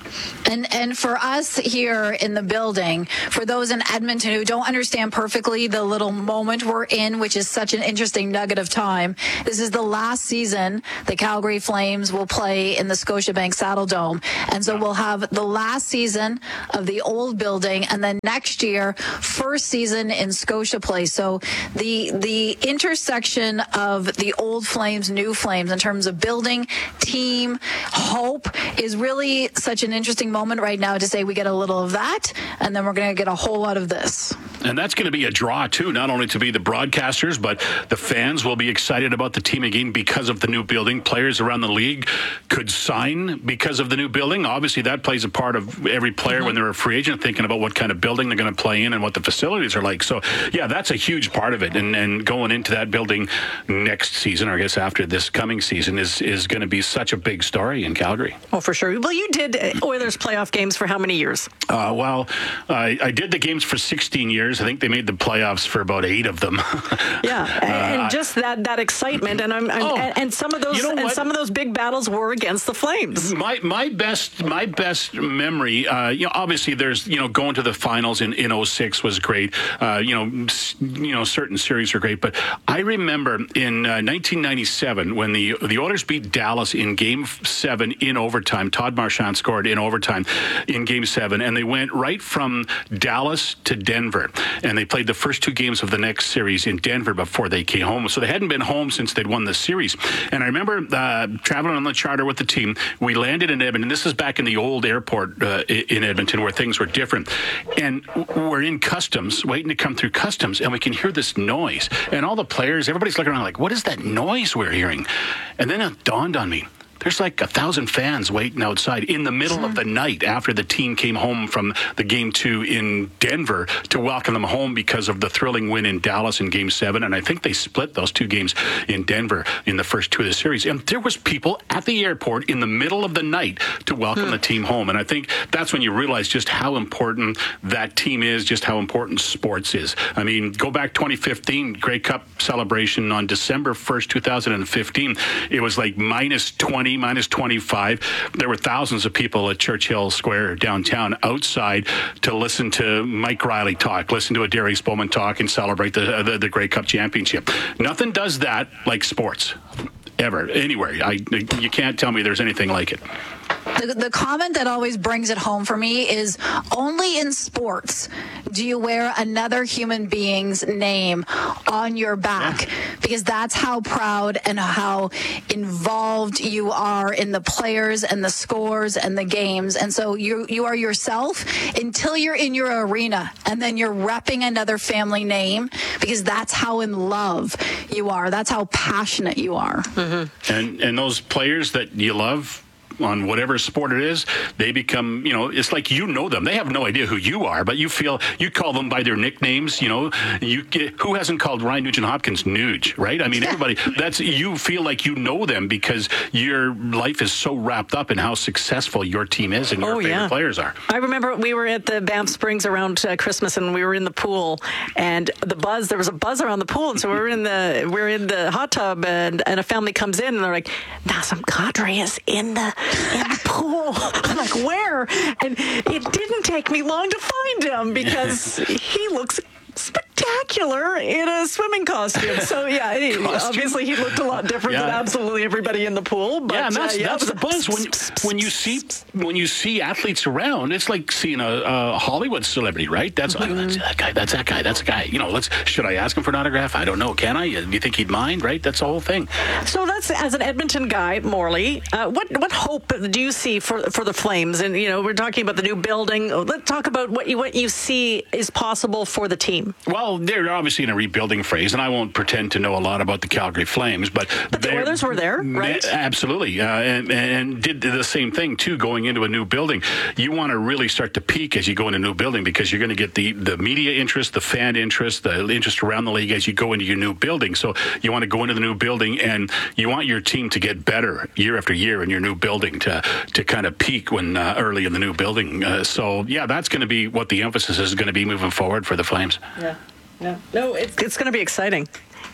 And and for us here in the building, for those in Edmonton who don't understand perfectly the little moment we're in, which is such an interesting nugget of time, this is the last season the Calgary Flames will play in the Scotiabank Saddledome. And so we'll have the last season of the old building, and then next year, first season in Scotia Place. So the the intersection of the old Flames, new Flames, in terms of building, team, hope, is really such an interesting moment right now to say we get a little of that, and then we're going to get a whole lot of this. And that's going to be a draw, too, not only to be the broadcasters, but the fans will be excited about the team again because of the new building. Players around the league could sign because of the new building. Obviously, that plays a part of every player mm-hmm. when they're a free agent, thinking about what kind of building they're going to play in and what the facilities are like. So, yeah, that's a huge part of it. And, and going into that building next season, or I guess after this coming season, is, is going to be such a big story in Calgary. Oh, for sure. Well, you did Oilers playoff games for how many years? Uh, well, I, I did the games for sixteen years. I think they made the playoffs for about eight of them. Yeah, and, uh, and just that that excitement, and I'm, I'm oh, and, and some of those you know and some of those big battles were against the Flames. My my best my best memory, uh, you know, obviously there's you know going to the finals in in oh six was great. Uh, you know, s- you know certain series are great, but I remember in uh, nineteen ninety-seven when the the Oilers beat Dallas in Game Seven in overtime. Todd Marchand scored in overtime in Game Seven, and they went right from Dallas to Denver, and they played the first two games of the next series in Denver before they came home. So they hadn't been home since they'd won the series. And I remember uh, traveling on the charter with the team. We landed in Edmonton. This is back in the old airport uh, in Edmonton where things were different. And we're in customs, waiting to come through customs, and we can hear this noise. And all the players, everybody's looking around like, what is that noise we're hearing? And then it dawned on me. There's like a thousand fans waiting outside in the middle of the night after the team came home from the game two in Denver to welcome them home because of the thrilling win in Dallas in game seven. And I think they split those two games in Denver in the first two of the series. And there was people at the airport in the middle of the night to welcome hmm. the team home. And I think that's when you realize just how important that team is, just how important sports is. I mean, go back twenty fifteen, Grey Cup celebration on December first, two thousand fifteen. It was like minus twenty, minus twenty-five. There were thousands of people at Churchill Square downtown outside to listen to Mike Riley talk, listen to a Darius Bowman talk, and celebrate the, the, the Grey Cup championship. Nothing does that like sports, ever, anywhere. I, you can't tell me there's anything like it. The, the comment that always brings it home for me is only in sports do you wear another human being's name on your back, yeah. because that's how proud and how involved you are in the players and the scores and the games. And so you you are yourself until you're in your arena, and then you're repping another family name, because that's how in love you are. That's how passionate you are. Mm-hmm. And and those players that you love, on whatever sport it is, they become, you know, it's like you know them. They have no idea who you are, but you feel, you call them by their nicknames, you know. You get, who hasn't called Ryan Nugent-Hopkins Nuge, right? I mean, everybody, that's, you feel like you know them because your life is so wrapped up in how successful your team is and your oh, favorite yeah. players are. I remember we were at the Banff Springs around uh, Christmas, and we were in the pool, and the buzz, there was a buzz around the pool, and so we were in the, we were in the hot tub, and, and a family comes in, and they're like, Nazem Kadri is in the in the pool. I'm like, where? And it didn't take me long to find him because he looks spectacular in a swimming costume. So yeah, he, obviously he looked a lot different yeah. than absolutely everybody in the pool. But yeah, and that's, uh, yeah, that's the buzz when when you see when you see athletes around. It's like seeing a, a Hollywood celebrity, right? That's mm-hmm. like, that's that guy. That's that guy. That's a guy. You know, let's. Should I ask him for an autograph? I don't know. Can I? Do you think he'd mind? Right? That's the whole thing. So that's, as an Edmonton guy, Morley, uh, what what hope do you see for for the Flames? And you know, we're talking about the new building. Let's talk about what you what you see is possible for the team. Well, they're obviously in a rebuilding phase, and I won't pretend to know a lot about the Calgary Flames, but, but the Oilers were there, right? Absolutely, uh, and, and did the same thing too. Going into a new building, you want to really start to peak as you go into a new building, because you're going to get the the media interest, the fan interest, the interest around the league as you go into your new building. So you want to go into the new building, and you want your team to get better year after year in your new building to to kind of peak when uh, early in the new building. Uh, so yeah, that's going to be what the emphasis is going to be moving forward for the Flames. Yeah. No, no, it's, it's going to be exciting.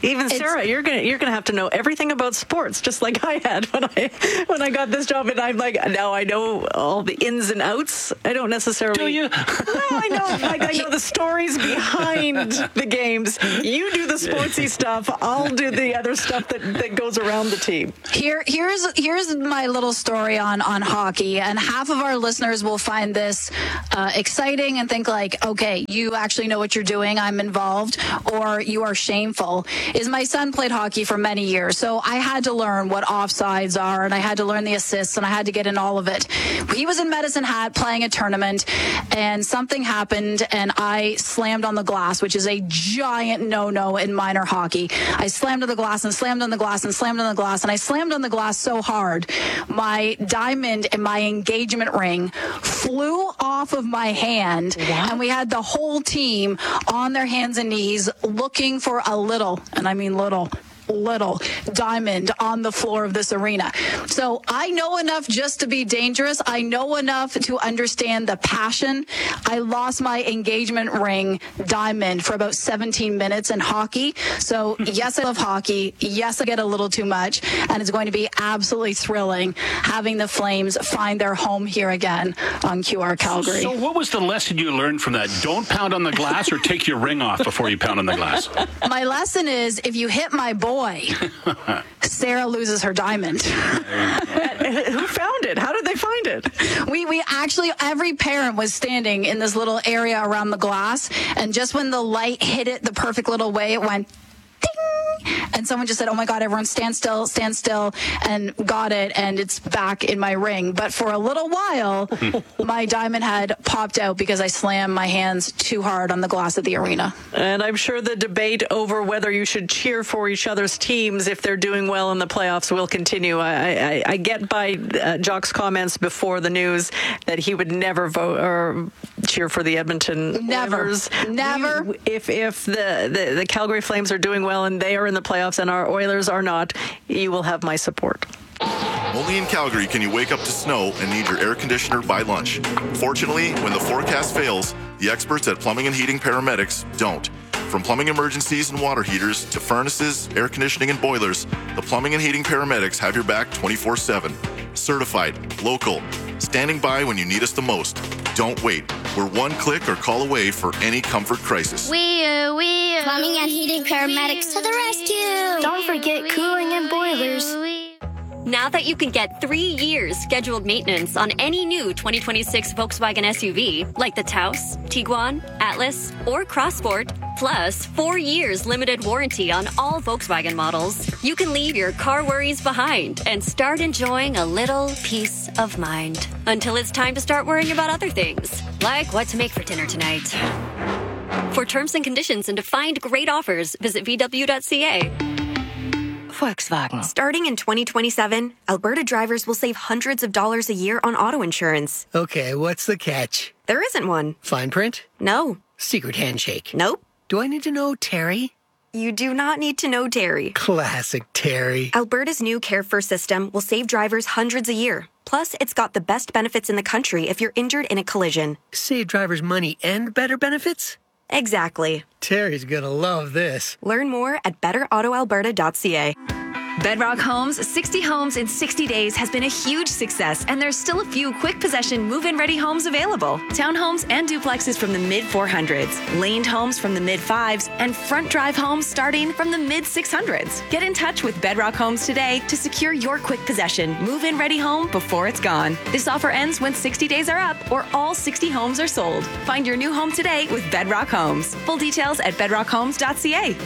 Even Sarah, it's, you're gonna you're gonna have to know everything about sports, just like I had when I when I got this job. And I'm like, now I know all the ins and outs. I don't necessarily. Do you? No, I know. Like I know the stories behind the games. You do the sportsy stuff. I'll do the other stuff that, that goes around the team. Here, here's here's my little story on on hockey, and half of our listeners will find this uh, exciting and think like, okay, you actually know what you're doing. I'm involved, or you are shameful. Is my son played hockey for many years, so I had to learn what offsides are, and I had to learn the assists, and I had to get in all of it. He was in Medicine Hat playing a tournament, and something happened, and I slammed on the glass, which is a giant no-no in minor hockey. I slammed on the glass and slammed on the glass and slammed on the glass, and I slammed on the glass so hard, my diamond and my engagement ring flew off of my hand, wow. and we had the whole team on their hands and knees looking for a little, and I mean little, little diamond on the floor of this arena. So I know enough just to be dangerous. I know enough to understand the passion. I lost my engagement ring diamond for about seventeen minutes in hockey. So yes, I love hockey. Yes, I get a little too much. And it's going to be absolutely thrilling having the Flames find their home here again on Q R Calgary. So what was the lesson you learned from that? Don't pound on the glass or take your ring off before you pound on the glass. My lesson is if you hit my boy, Sarah loses her diamond. Who found it? How did they find it? We we actually, every parent was standing in this little area around the glass, and just when the light hit it the perfect little way, it went ding, and someone just said, oh my God, everyone stand still, stand still, and got it, and it's back in my ring. But for a little while, my diamond had popped out because I slammed my hands too hard on the glass of the arena. And I'm sure the debate over whether you should cheer for each other's teams if they're doing well in the playoffs will continue. I, I, I get by uh, Jock's comments before the news that he would never vote or cheer for the Edmonton never, Oilers. Never. We, if if the, the, the Calgary Flames are doing well and they are in the playoffs and our Oilers are not, you will have my support. Only in Calgary can you wake up to snow and need your air conditioner by lunch. Fortunately, when the forecast fails, the experts at Plumbing and Heating Paramedics don't. From plumbing emergencies and water heaters to furnaces, air conditioning, and boilers, the Plumbing and Heating Paramedics have your back twenty-four seven. Certified, local, standing by when you need us the most. Don't wait. We're one click or call away for any comfort crisis. We, uh, we, uh, Plumbing and Heating Paramedics to the rescue. Don't forget cooling and boilers. Now that you can get three years scheduled maintenance on any new twenty twenty-six Volkswagen S U V, like the Taos, Tiguan, Atlas, or Crossport, plus four years limited warranty on all Volkswagen models, you can leave your car worries behind and start enjoying a little peace of mind. Until it's time to start worrying about other things, like what to make for dinner tonight. For terms and conditions and to find great offers, visit v w dot c a. Volkswagen. Starting in twenty twenty-seven, Alberta drivers will save hundreds of dollars a year on auto insurance. Okay, what's the catch? There isn't one. Fine print? No. Secret handshake? Nope. Do I need to know Terry? You do not need to know Terry. Classic Terry. Alberta's new Care First system will save drivers hundreds a year. Plus, it's got the best benefits in the country if you're injured in a collision. Save drivers money and better benefits? Exactly. Terry's gonna love this. Learn more at better auto alberta dot c a. Bedrock Homes, sixty homes in sixty days has been a huge success, and there's still a few quick possession move-in ready homes available. Townhomes and duplexes from the mid four hundreds, laned homes from the mid fives, and front drive homes starting from the mid six hundreds. Get in touch with Bedrock Homes today to secure your quick possession move-in ready home before it's gone. This offer ends when sixty days are up or all sixty homes are sold. Find your new home today with Bedrock Homes. Full details at bedrock homes dot c a.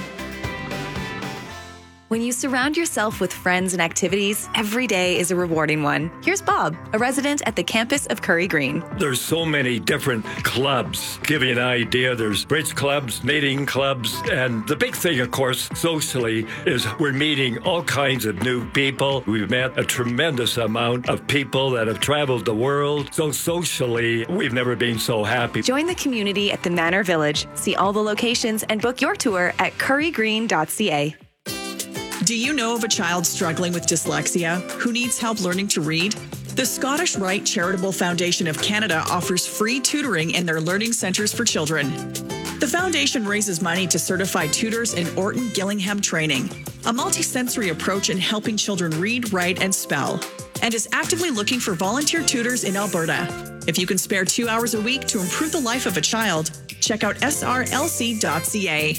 When you surround yourself with friends and activities, every day is a rewarding one. Here's Bob, a resident at the campus of Curry Green. There's so many different clubs. Give you an idea, there's bridge clubs, knitting clubs, and the big thing, of course, socially, is we're meeting all kinds of new people. We've met a tremendous amount of people that have traveled the world. So socially, we've never been so happy. Join the community at the Manor Village. See all the locations and book your tour at curry green dot c a. Do you know of a child struggling with dyslexia who needs help learning to read? The Scottish Rite Charitable Foundation of Canada offers free tutoring in their learning centres for children. The foundation raises money to certified tutors in Orton Gillingham training, a multisensory approach in helping children read, write, and spell, and is actively looking for volunteer tutors in Alberta. If you can spare two hours a week to improve the life of a child, check out S R L C dot C A.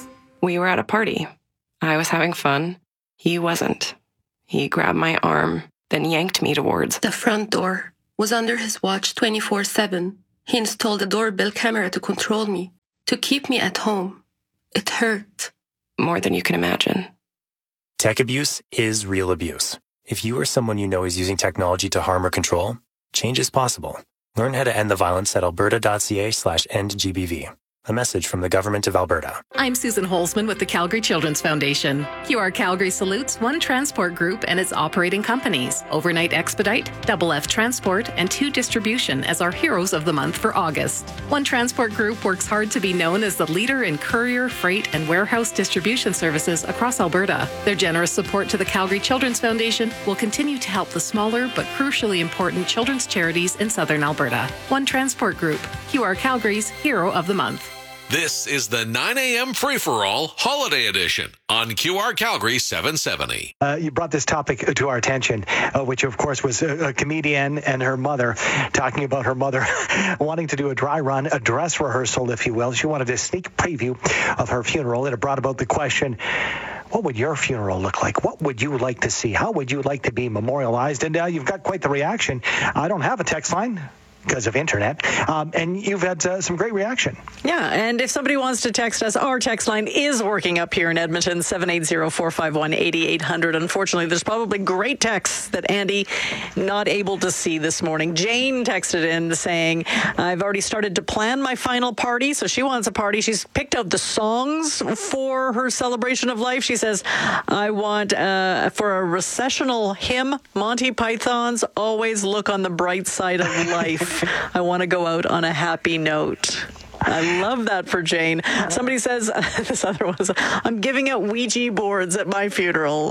We were at a party. I was having fun. He wasn't. He grabbed my arm, then yanked me towards the front door. Was under his watch twenty-four seven. He installed a doorbell camera to control me, to keep me at home. It hurt. More than you can imagine. Tech abuse is real abuse. If you or someone you know is using technology to harm or control, change is possible. Learn how to end the violence at alberta.ca slash endgbv. A message from the Government of Alberta. I'm Susan Holzman with the Calgary Children's Foundation. Q R Calgary salutes One Transport Group and its operating companies, Overnight Expedite, Double F Transport, and Two Distribution as our heroes of the month for August. One Transport Group works hard to be known as the leader in courier, freight, and warehouse distribution services across Alberta. Their generous support to the Calgary Children's Foundation will continue to help the smaller but crucially important children's charities in southern Alberta. One Transport Group, Q R Calgary's Hero of the Month. This is the nine a.m. free-for-all holiday edition on Q R Calgary seven seventy. Uh, you brought this topic to our attention, uh, which of course was a, a comedian and her mother talking about her mother wanting to do a dry run, a dress rehearsal, if you will. She wanted a sneak preview of her funeral, and it brought about the question, what would your funeral look like? What would you like to see? How would you like to be memorialized? And uh, you've got quite the reaction. I don't have a text line because of internet, um, and you've had uh, some great reaction. Yeah, and if somebody wants to text us, our text line is working up here in Edmonton, seven eight zero, four five one, eight eight zero zero. Unfortunately, there's probably great texts that Andy not able to see this morning. Jane texted in saying, I've already started to plan my final party, so she wants a party. She's picked out the songs for her celebration of life. She says, I want uh, for a recessional hymn, Monty Python's Always Look on the Bright Side of Life. I want to go out on a happy note. I love that for Jane. Somebody says, this other one is, I'm giving out Ouija boards at my funeral.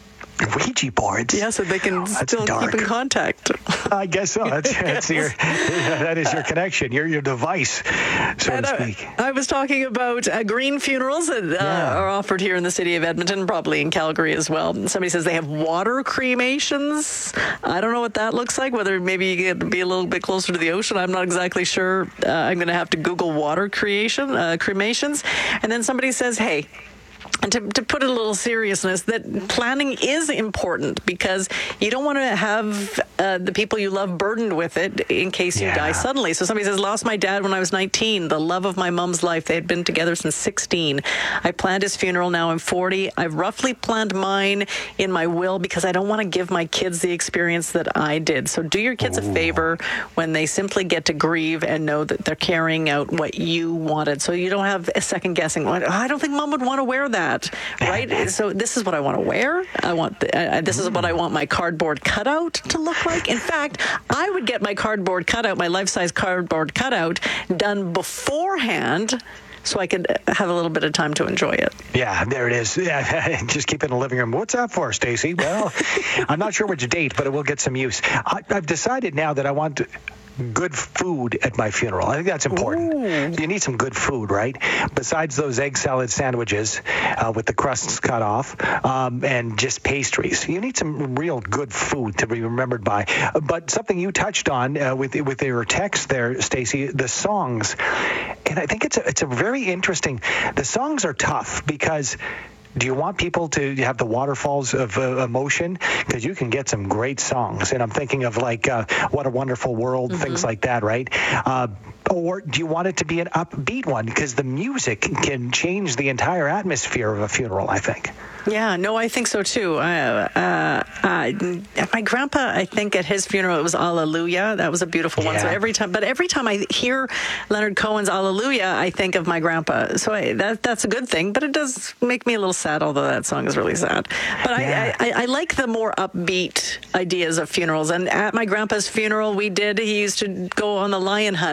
Ouija boards? Yeah, so they can that's still dark. keep in contact. I guess so. That's, that's your, that is your connection, your your device, so and to I, speak. I was talking about uh, green funerals that uh, Yeah. are offered here in the city of Edmonton, probably in Calgary as well. Somebody says they have water cremations. I don't know what that looks like, whether maybe you get to be a little bit closer to the ocean. I'm not exactly sure. Uh, I'm going to have to Google water creation, uh, cremations. And then somebody says, hey, and to, to put a little seriousness, that planning is important because you don't want to have uh, the people you love burdened with it in case you Yeah. die suddenly. So somebody says, lost my dad when I was nineteen, the love of my mom's life. They had been together since sixteen. I planned his funeral. Now I'm forty. I've roughly planned mine in my will because I don't want to give my kids the experience that I did. So do your kids Ooh. a favor when they simply get to grieve and know that they're carrying out what you wanted. So you don't have a second guessing. I don't think mom would want to wear that. Right? So this is what I want to wear. I want the, uh, this is what I want my cardboard cutout to look like. In fact, I would get my cardboard cutout, my life-size cardboard cutout, done beforehand so I could have a little bit of time to enjoy it. Yeah, there it is. Yeah, just keep it in the living room. What's that for, Stacey? Well, I'm not sure which date, but it will get some use. I, I've decided now that I want to good food at my funeral. I think that's important. Ooh. You need some good food, right? Besides those egg salad sandwiches uh, with the crusts cut off um, and just pastries. You need some real good food to be remembered by. Uh, but something you touched on uh, with with your text there, Stacey, the songs. And I think it's a, it's a very interesting. The songs are tough because do you want people to have the waterfalls of uh, emotion? Because you can get some great songs. And I'm thinking of like uh, What a Wonderful World, mm-hmm. things like that, right? Uh, or do you want it to be an upbeat one? Because the music can change the entire atmosphere of a funeral, I think. Yeah, no, I think so too. Uh, uh, uh, my grandpa, I think at his funeral, it was Alleluia. That was a beautiful yeah. one. So every time, but every time I hear Leonard Cohen's Alleluia, I think of my grandpa. So I, that that's a good thing, but it does make me a little sad, although that song is really sad. But yeah. I, I, I like the more upbeat ideas of funerals. And at my grandpa's funeral, we did, he used to go on the lion hunt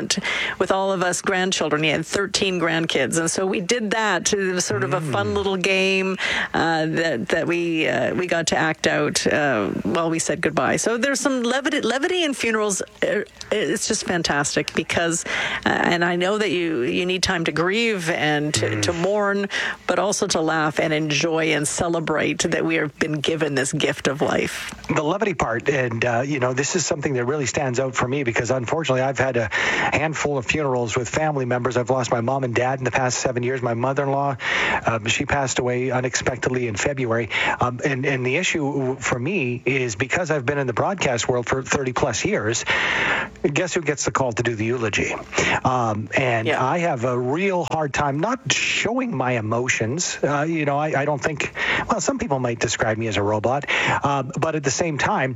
with all of us grandchildren. He had thirteen grandkids, and so we did that. It was sort of a fun little game uh, that that we uh, we got to act out uh, while we said goodbye. So there's some levity, levity in funerals. It's just fantastic because, uh, and I know that you you need time to grieve and to, mm. to mourn, but also to laugh and enjoy and celebrate that we have been given this gift of life. The levity part, and uh, you know, this is something that really stands out for me because unfortunately I've had a handful of funerals with family members. I've lost my mom and dad in the past seven years. My mother-in-law, um, she passed away unexpectedly in February. Um, and, and the issue for me is because I've been in the broadcast world for thirty plus years, guess who gets the call to do the eulogy? Um, and yeah. I have a real hard time not showing my emotions. Uh, you know, I, I don't think, well, some people might describe me as a robot, um, but at the same time,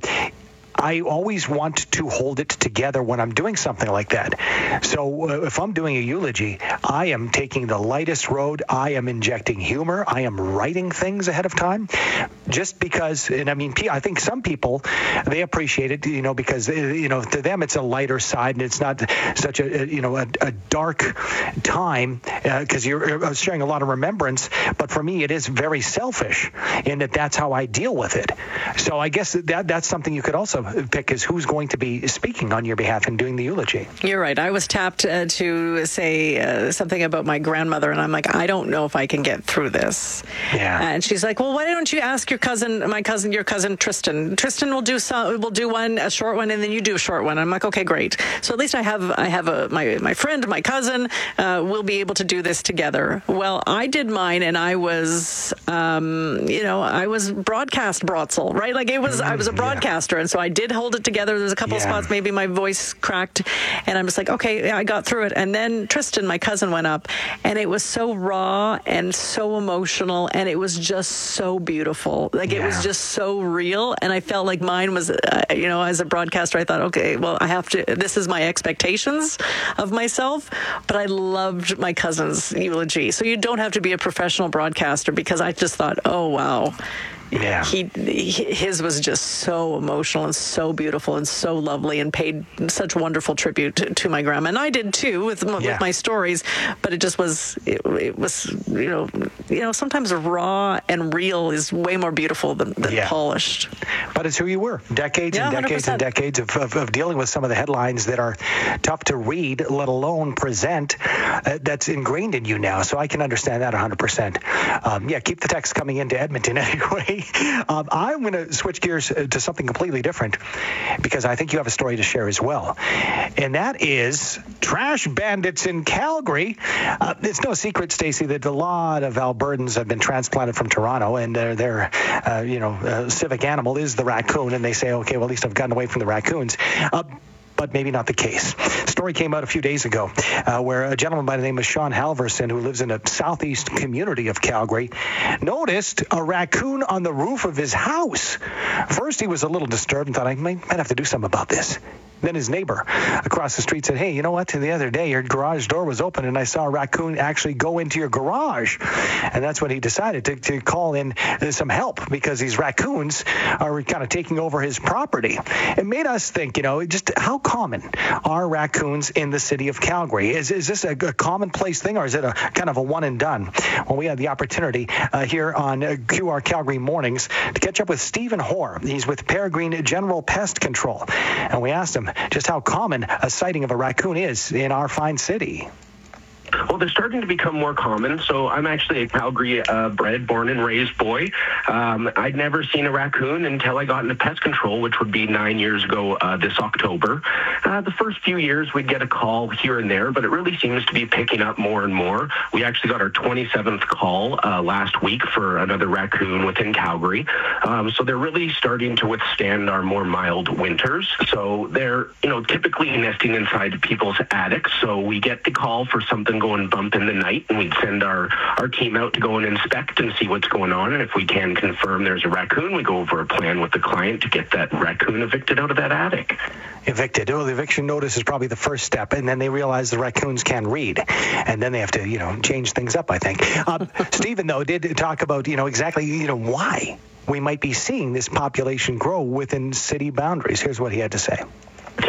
I always want to hold it together when I'm doing something like that. So uh, if I'm doing a eulogy, I am taking the lightest road. I am injecting humor. I am writing things ahead of time just because, and I mean, I think some people, they appreciate it, you know, because, you know, to them it's a lighter side and it's not such a, you know, a, a dark time because uh, you're sharing a lot of remembrance. But for me, it is very selfish in that that's how I deal with it. So I guess that that's something you could also pick is who's going to be speaking on your behalf and doing the eulogy. You're right. I was tapped uh, to say uh, something about my grandmother, and I'm like, I don't know if I can get through this. Yeah. And she's like, well, why don't you ask your cousin, my cousin, your cousin Tristan? Tristan will do some, will do one, a short one, and then you do a short one. I'm like, okay, great. So at least I have, I have a my my friend, my cousin, uh, will be able to do this together. Well, I did mine, and I was, um, you know, I was broadcast Brotzel, right? Like it was, mm, I was a broadcaster, yeah. and so I did hold it together. There's a couple yeah. of spots, maybe my voice cracked, and I'm just like, okay, I got through it. And then Tristan, my cousin, went up, and it was so raw and so emotional, and it was just so beautiful. Like yeah. it was just so real, and I felt like mine was, uh, you know, as a broadcaster, I thought, okay, well, I have to, this is my expectations of myself, but I loved my cousin's eulogy. So you don't have to be a professional broadcaster because I just thought, oh, wow. Yeah. He, his was just so emotional and so beautiful and so lovely and paid such wonderful tribute to, to my grandma. And I did too with, with yeah. my stories, but it just was, it, it was, you know, you know, sometimes raw and real is way more beautiful than, than yeah. polished. But it's who you were. Decades yeah, and decades one hundred percent. And decades of, of, of dealing with some of the headlines that are tough to read, let alone present, uh, that's ingrained in you now. So I can understand that one hundred percent. Um, yeah, keep the text coming into Edmonton anyway. Um, I'm going to switch gears to something completely different because I think you have a story to share as well. And that is trash bandits in Calgary. Uh, it's no secret, Stacey, that a lot of Albertans have been transplanted from Toronto, and their, their uh, you know, uh, civic animal is the raccoon. And they say, okay, well, at least I've gotten away from the raccoons. Uh, but maybe not the case. Story came out a few days ago uh, where a gentleman by the name of Sean Halverson, who lives in a southeast community of Calgary, noticed a raccoon on the roof of his house. First, he was a little disturbed and thought, I might, might have to do something about this. Then his neighbor across the street said, hey, you know what? The other day, your garage door was open, and I saw a raccoon actually go into your garage. And that's when he decided to, to call in some help because these raccoons are kind of taking over his property. It made us think, you know, just how common are raccoons in the city of Calgary? Is, is this a, a commonplace thing, or is it a kind of a one and done? Well, we had the opportunity uh, here on uh, Q R Calgary Mornings to catch up with Stephen Hoare. He's with Peregrine General Pest Control. And we asked him just how common a sighting of a raccoon is in our fine city. Well, they're starting to become more common. So I'm actually a Calgary uh, bred, born and raised boy. Um, I'd never seen a raccoon until I got into pest control, which would be nine years ago uh, this October. Uh, the first few years, we'd get a call here and there, but it really seems to be picking up more and more. We actually got our twenty-seventh call uh, last week for another raccoon within Calgary. Um, so they're really starting to withstand our more mild winters. So they're, you know, typically nesting inside people's attics. So we get the call for something going bump in the night, and we'd send our, our team out to go and inspect and see what's going on. And if we can confirm there's a raccoon, we go over a plan with the client to get that raccoon evicted out of that attic. Evicted. Oh, the eviction notice is probably the first step, and then they realize the raccoons can read, and then they have to, you know, change things up, I think. Uh, Stephen, though, did talk about, you know, exactly, you know, why we might be seeing this population grow within city boundaries. Here's what he had to say.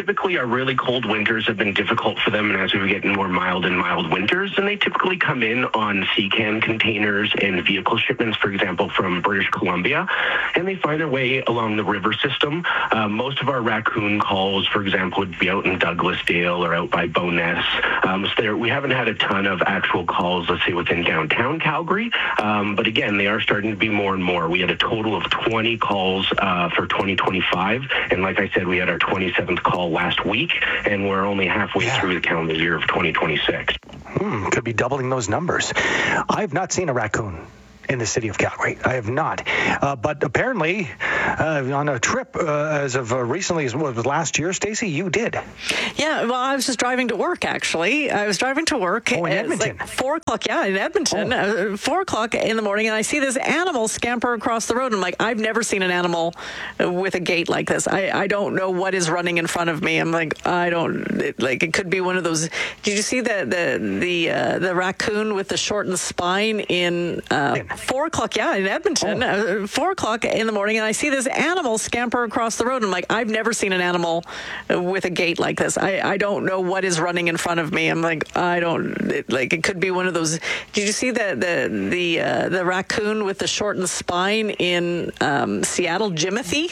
typically our really cold winters have been difficult for them, and as we get more mild and mild winters, and they typically come in on sea can containers and vehicle shipments, for example, from British Columbia, and they find their way along the river system. Uh, most of our raccoon calls, for example, would be out in Douglasdale or out by Bowness. Um, so there, we haven't had a ton of actual calls, let's say, within downtown Calgary, um, but again, they are starting to be more and more. We had a total of twenty calls uh, for twenty twenty-five, and like I said, we had our twenty-seventh call last week, and we're only halfway yeah. through the calendar year of twenty twenty-six. Hmm, could be doubling those numbers. I've not seen a raccoon in the city of Calgary. I have not. Uh, but apparently, uh, on a trip uh, as of uh, recently as what was last year, Stacey, you did. Yeah, well, I was just driving to work, actually. I was driving to work. Oh, in Edmonton. Like four o'clock, yeah, in Edmonton. Oh. Uh, four o'clock in the morning, and I see this animal scamper across the road. And I'm like, I've never seen an animal with a gait like this. I, I don't know what is running in front of me. I'm like, I don't, it, like, it could be one of those. Did you see the the the, uh, the raccoon with the shortened spine in uh, four o'clock, yeah, in Edmonton, oh. uh, four o'clock in the morning, and I see this animal scamper across the road. And I'm like, I've never seen an animal with a gait like this. I, I don't know what is running in front of me. I'm like, I don't, it, like, it could be one of those. Did you see the the the uh, the raccoon with the shortened spine in um, Seattle, Jimothy?